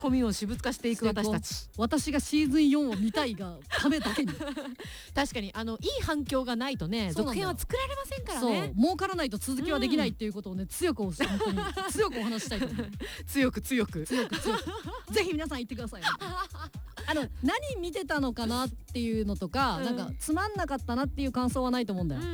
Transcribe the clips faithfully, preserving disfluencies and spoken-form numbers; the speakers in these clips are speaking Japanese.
コミを私物化していく私たち。 私がシーズンよんを見たいがためだけに確かにあのいい反響がないとね続編は作られませんからね。 そう儲からないと続きはできないっていうことをね、うん、強く本当に強くお話したいと思う強く強く強く強くぜひ皆さん言ってくださいあの何見てたのかなっていうのとか、うん、なんかつまんなかったなっていう感想はないと思うんだよ、うん、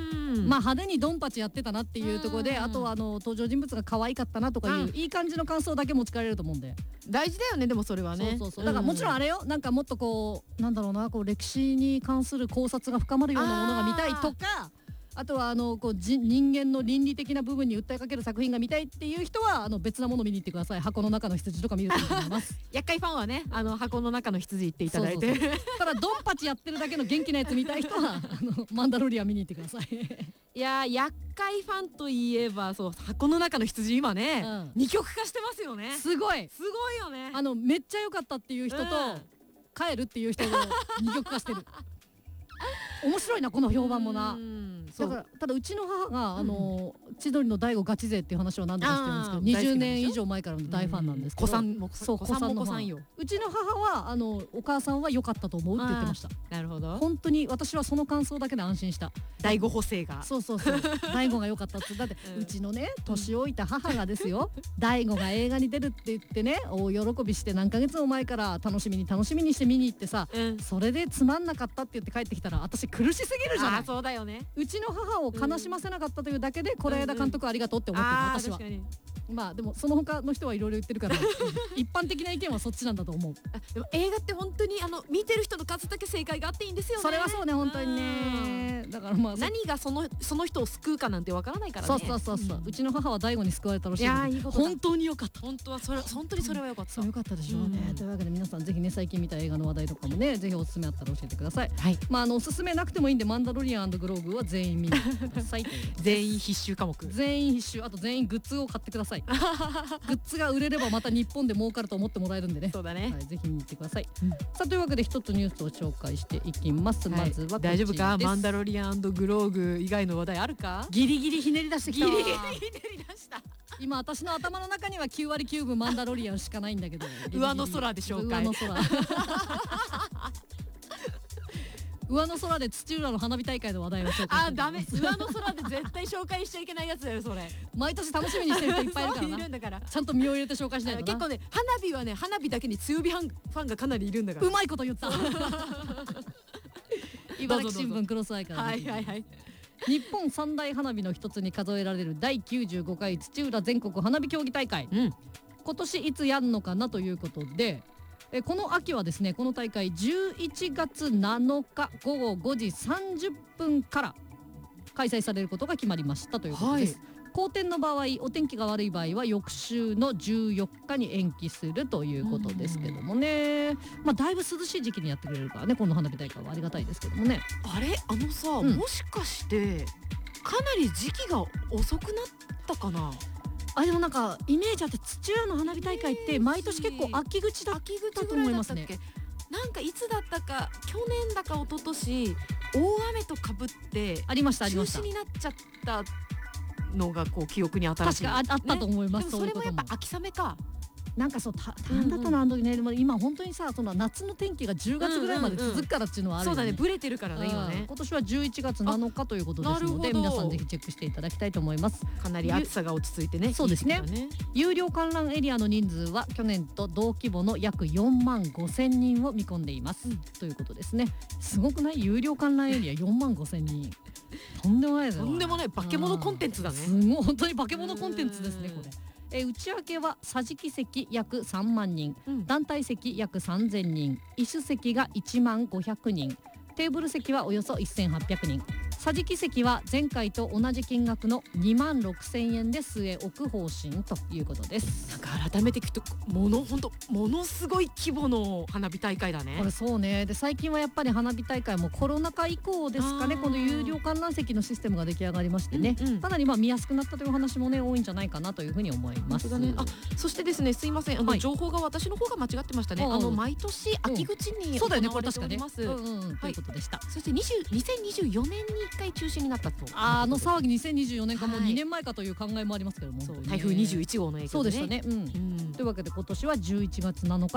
まあ派手にドンパチやってたなっていうところで、うん、あとはあの登場人物が可愛かったなとかいう、うん、いい感じの感想だけ持ち帰れると思うんで大事だよね。でもそれはねそうそうそうだからもちろんあれよ、なんかもっとこうなんだろうなこう歴史に関する考察が深まるようなものが見たいとか、あとはあのこうじ人間の倫理的な部分に訴えかける作品が見たいっていう人はあの別なもの見に行ってください。箱の中の羊とか見るといいと思います厄介ファンはねあの箱の中の羊行っていただいて、そうそうそうただドンパチやってるだけの元気なやつ見たい人はあのマンダロリアン見に行ってくださいいやー厄介ファンといえばそう箱の中の羊今ね、うん、二極化してますよね。 すごいすごいよね。 あのめっちゃ良かったっていう人と、うん、帰るっていう人が二極化してる面白いなこの評判もな。だからただうちの母があの千鳥の大悟ガチ勢っていう話は何度かしてるんですけどにじゅうねん以上前からの大ファンなんですけど、 子さんもそう子さんも子さんよ。 うちの母はあのお母さんは良かったと思うって言ってました。 なるほど。 本当に私はその感想だけで安心した。 大悟補正がそうそうそう大悟が良かったってだって、うん、うちのね年老いた母がですよ大悟が映画に出るって言ってね大喜びして何ヶ月も前から楽しみに楽しみにして見に行ってさ、うん、それでつまんなかったって言って帰ってきたら私苦しすぎるじゃない。 あそうだよね。 うちの母を悲しませなかったというだけで是枝監督ありがとうって思ってる、私は。まあでもその他の人はいろいろ言ってるから一般的な意見はそっちなんだと思う。 でも映画って本当にあの見てる人の数だけ正解があっていいんですよね。 それはそうね本当にね。だからまあ何がそのその人を救うかなんてわからないからね。 そうそうそうそう、うん、うちの母は大悟に救われたらしいのでいい本当に良かった。 本当はそれ本当にそれは良かった。 良かったでしょうね、うん、というわけで皆さんぜひね最近見た映画の話題とかもねぜひおすすめあったら教えてください。はい、まああのおすすめなくてもいいんでマンダロリアン&グローブは全員見に行ってください全員必修科目。 全員必修。あと全員グッズを買ってくださいグッズが売れればまた日本で儲かると思ってもらえるんでね。 そうだね、 はい、ぜひ見に行ってください、うん、さあというわけで一つニュースを紹介していきます、はい、まずはこちらです。大丈夫かマンダロリアン&グローブ以外の話題あるか。 ギリギリひねり出してきた。 ギリギリひねり出した今私の頭の中にはきゅうわりきゅうぶマンダロリアンしかないんだけど上の空で紹介。 上の空上の空で土浦の花火大会の話題を紹介して。 あダメ上の空で絶対紹介しちゃいけないやつだよそれ。 毎年楽しみにしてる人いっぱいいるからないるんだからちゃんと身を入れて紹介しないとな。 結構ね花火はね花火だけに強火ファンがかなりいるんだから。 うまいこと言った茨城新聞クロスアイから、 はいはいはい、 日本三大花火の一つに数えられるだいきゅうじゅうごかい土浦全国花火競技大会、うん、今年いつやんのかなということでえこの秋はですねこの大会じゅういちがつなのかごごごじさんじゅっぷんから開催されることが決まりましたということです、はい、好天の場合お天気が悪い場合は翌週のじゅうよっかに延期するということですけどもね、まあだいぶ涼しい時期にやってくれるからねこの花火大会はありがたいですけどもね。 あれあのさ、うん、もしかしてかなり時期が遅くなったかな。 あでもなんかイメージあって土浦の花火大会って毎年結構秋口だったと思いますね。 なんかいつだったか去年だか一昨年大雨とかぶってありましたありました中止になっちゃったのがこう記憶に新しい。 確か あ, あったと思います、 ね、でもそれもやっぱ秋雨か。 なんかそうたなんだったのあの時ね、でも今本当にさその夏の天気がじゅうがつぐらいまで続くからっていうのはあるよね、 そうだねブレてるからね今ね。 今年はじゅういちがつなのかということですので皆さんぜひチェックしていただきたいと思います。 かなり暑さが落ち着いてね。 そうですね。有料観覧エリアの人数は去年と同規模の約よんまんごせんにんを見込んでいます、うん、ということですね。すごくない？有料観覧エリアよんまんごせんにんとんでもないですよ。 とんでもない化け物コンテンツだね。 すごい本当に化け物コンテンツですねこれ。え内訳は桟敷席約さんまんにん、うん、団体席約さんぜんにん、椅子席がいちまんごひゃくにん、テーブル席はおよそせんはっぴゃくにん、桟敷席は前回と同じ金額のにまんろくせんえんで据え置く方針ということです。 なんか改めて聞くともの本当ものすごい規模の花火大会だね。 これそうね。で最近はやっぱり花火大会もコロナ禍以降ですかねこの有料観覧席のシステムが出来上がりましてね、うんうん、かなりまあ見やすくなったという話もね多いんじゃないかなというふうに思います。 ね、あそしてですねすいませんあの、はい、情報が私の方が間違ってましたね。あの毎年秋口に行われております。 ということでした。 そしてにせんにじゅうよねんにいっかい中止になったと。 あ, あの騒ぎにせんにじゅうよねんかもうにねんまえかという考えもありますけども、 はい、台風にじゅういちごうの影響でね。 そうでしたね、うんうん、というわけで今年はじゅういちがつなのか